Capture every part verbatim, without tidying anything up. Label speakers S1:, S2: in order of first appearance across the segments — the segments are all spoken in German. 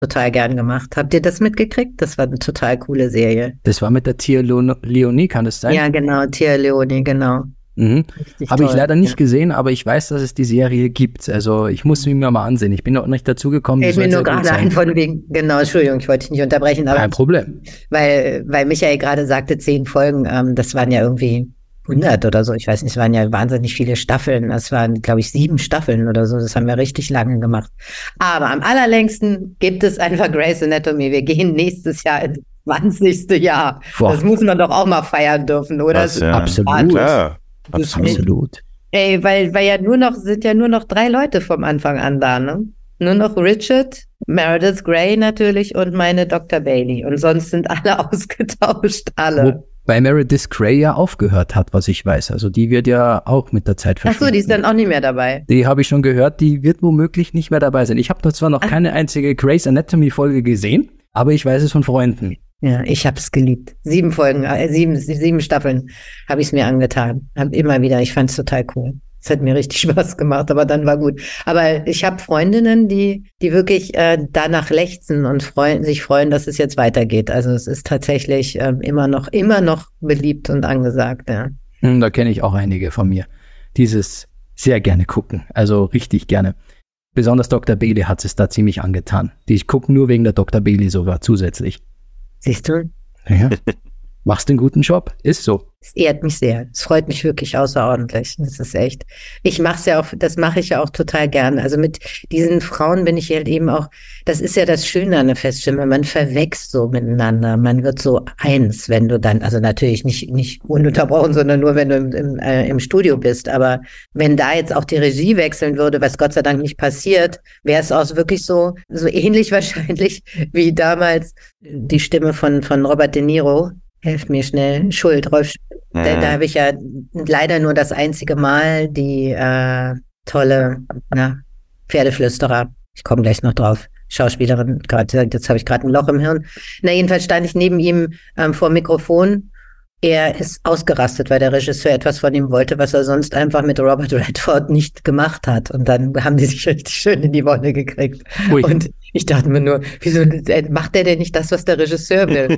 S1: total gern gemacht. Habt ihr das mitgekriegt? Das war eine total coole Serie.
S2: Das war mit der Tia Leonie, kann das sein?
S1: Ja, genau, Tia Leonie, genau.
S2: Mhm. Habe ich leider nicht ja. gesehen, aber ich weiß, dass es die Serie gibt. Also ich muss sie mir mal ansehen. Ich bin noch nicht dazu gekommen.
S1: Ich bin nur gerade ein von wegen, genau, Entschuldigung, ich wollte dich nicht unterbrechen. Aber
S2: kein Problem.
S1: Weil, weil Michael gerade sagte, zehn Folgen, ähm, das waren ja irgendwie hundert oder so. Ich weiß nicht, es waren ja wahnsinnig viele Staffeln. Das waren, glaube ich, sieben Staffeln oder so. Das haben wir richtig lange gemacht. Aber am allerlängsten gibt es einfach Grey's Anatomy. Wir gehen nächstes Jahr ins zwanzigste Jahr. Boah. Das muss man doch auch mal feiern dürfen, oder?
S3: Das, ja.
S2: Absolut.
S3: Ja.
S2: Absolut.
S1: Ey, weil, weil ja nur noch, sind ja nur noch drei Leute vom Anfang an da, ne? Nur noch Richard, Meredith Grey natürlich und meine Doktor Bailey. Und sonst sind alle ausgetauscht, alle.
S2: Wobei Meredith Grey ja aufgehört hat, was ich weiß. Also die wird ja auch mit der Zeit verschwinden.
S1: Ach so, die ist dann auch nicht mehr dabei.
S2: Die habe ich schon gehört, die wird womöglich nicht mehr dabei sein. Ich habe zwar noch Ach. keine einzige Grey's Anatomy-Folge gesehen, aber ich weiß es von Freunden.
S1: Ja, ich habe es geliebt. Sieben Folgen, äh, sieben, sieben Staffeln habe ich es mir angetan. Hab immer wieder, ich fand es total cool. Es hat mir richtig Spaß gemacht, aber dann war gut. Aber ich habe Freundinnen, die die wirklich äh, danach lechzen und freuen, sich freuen, dass es jetzt weitergeht. Also es ist tatsächlich äh, immer noch immer noch beliebt und angesagt. Ja.
S2: Da kenne ich auch einige von mir. Dieses sehr gerne gucken, also richtig gerne. Besonders Doktor Bailey hat es da ziemlich angetan. Die gucken nur wegen der Doktor Bailey sogar zusätzlich.
S1: Siehst du?
S2: Ja. Machst einen guten Job, ist so.
S1: Es ehrt mich sehr. Es freut mich wirklich außerordentlich. Das ist echt. Ich mache es ja auch, das mache ich ja auch total gern. Also mit diesen Frauen bin ich halt eben auch, das ist ja das Schöne an der Feststimme, man verwächst so miteinander. Man wird so eins, wenn du dann, also natürlich nicht, nicht ununterbrochen, sondern nur, wenn du im, im, äh, im Studio bist. Aber wenn da jetzt auch die Regie wechseln würde, was Gott sei Dank nicht passiert, wäre es auch wirklich so, so ähnlich wahrscheinlich wie damals die Stimme von, von Robert De Niro. Helft mir schnell. Schuld, Rolf Schuld. Mhm. Da, da habe ich ja leider nur das einzige Mal die äh, tolle na, Pferdeflüsterer, ich komme gleich noch drauf, Schauspielerin, grad, jetzt habe ich gerade ein Loch im Hirn. Na, jedenfalls stand ich neben ihm ähm, vor dem Mikrofon. Er ist ausgerastet, weil der Regisseur etwas von ihm wollte, was er sonst einfach mit Robert Redford nicht gemacht hat. Und dann haben die sich richtig schön in die Wolle gekriegt. Ui. Und ich dachte mir nur, wieso macht der denn nicht das, was der Regisseur will?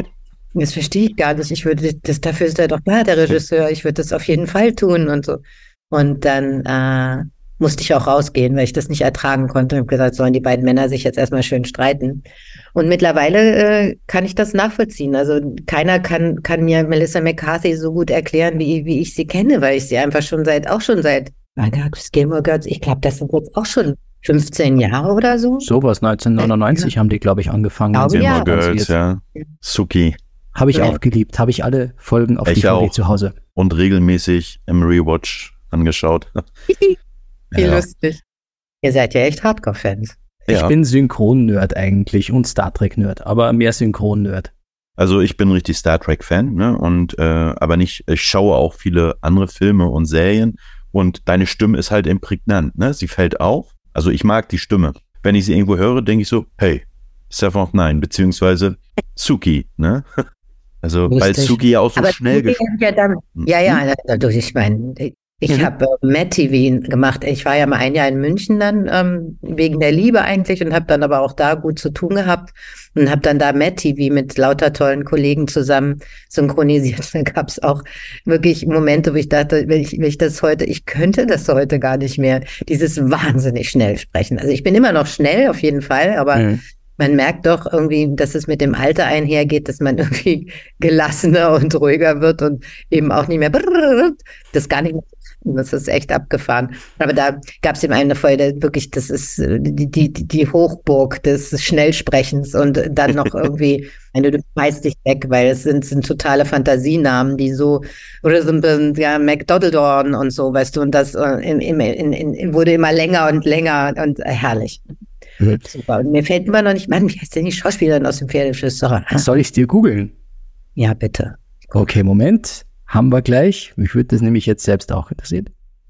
S1: Das verstehe ich gar nicht. Ich würde, das, dafür ist er doch da, der Regisseur. Ich würde das auf jeden Fall tun und so. Und dann äh, musste ich auch rausgehen, weil ich das nicht ertragen konnte. Ich habe gesagt, sollen die beiden Männer sich jetzt erstmal schön streiten. Und mittlerweile äh, kann ich das nachvollziehen. Also keiner kann kann mir Melissa McCarthy so gut erklären, wie wie ich sie kenne, weil ich sie einfach schon seit, auch schon seit, Gilmore Girls, ich glaube, das sind jetzt auch schon fünfzehn Jahre oder so.
S2: Sowas, neunzehnhundertneunundneunzig ja. haben die, glaube ich, angefangen.
S3: Gilmore
S1: ja.
S3: Girls, ja. Suki.
S2: Habe ich
S1: Ja.
S2: auch geliebt. Habe ich alle Folgen auf
S3: Ich
S2: D V D
S3: auch.
S2: zu Hause.
S3: Und regelmäßig im Rewatch angeschaut.
S1: Wie
S3: Ja.
S1: lustig. Ihr seid ja echt Hardcore-Fans.
S2: Ich
S3: Ja.
S2: bin Synchron-Nerd eigentlich und Star Trek-Nerd, aber mehr Synchron-Nerd.
S3: Also ich bin richtig Star Trek-Fan, ne? Und äh, aber nicht, ich schaue auch viele andere Filme und Serien und deine Stimme ist halt imprägnant, ne? Sie fällt auf. Also ich mag die Stimme. Wenn ich sie irgendwo höre, denke ich so, hey, Seven of Nine, beziehungsweise Suki, ne? Also,
S1: Lustig.
S3: weil Suki ja auch so
S1: Aber
S3: schnell
S1: die
S3: gesprochen
S1: ja, dann, ja, ja, dadurch, ich meine, ich
S2: Mhm.
S1: habe äh, Mad T V gemacht. Ich war ja mal ein Jahr in München dann, ähm, wegen der Liebe eigentlich und habe dann aber auch da gut zu tun gehabt und habe dann da Mad T V mit lauter tollen Kollegen zusammen synchronisiert. Da gab es auch wirklich Momente, wo ich dachte, wenn ich, wenn ich das heute, ich könnte das heute gar nicht mehr, dieses wahnsinnig schnell sprechen. Also ich bin immer noch schnell, auf jeden Fall, aber
S2: Mhm.
S1: man merkt doch irgendwie, dass es mit dem Alter einhergeht, dass man irgendwie gelassener und ruhiger wird und eben auch nicht mehr das gar nicht mehr. Das ist echt abgefahren. Aber da gab es eben eine Folge, wirklich, das ist äh, die, die, die Hochburg des Schnellsprechens und dann noch irgendwie, wenn du beißt dich weg, weil es sind, sind totale Fantasienamen, die so, oder so ein, ja, McDoddledorn und so, weißt du, und das äh, in, in, in, in, wurde immer länger und länger und äh, herrlich.
S2: Mhm.
S1: Super. Und mir fällt immer noch nicht, Mann, wie heißt denn die Schauspielerin aus dem Pferdeflüsterer?
S2: Soll ich es dir googeln?
S1: Ja, bitte.
S2: Okay, Moment. Haben wir gleich. Mich würde das nämlich jetzt selbst auch interessieren.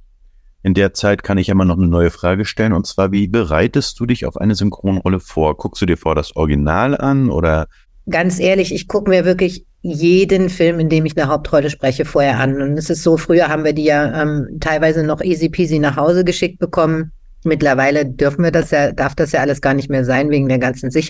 S3: In der Zeit kann ich immer noch eine neue Frage stellen, und zwar, wie bereitest du dich auf eine Synchronrolle vor? Guckst du dir vor das Original an oder?
S1: Ganz ehrlich, ich gucke mir wirklich jeden Film, in dem ich eine Hauptrolle spreche, vorher an. Und es ist so, früher haben wir die ja ähm, teilweise noch easy peasy nach Hause geschickt bekommen. Mittlerweile dürfen wir das ja, darf das ja alles gar nicht mehr sein wegen der ganzen Sicherheit.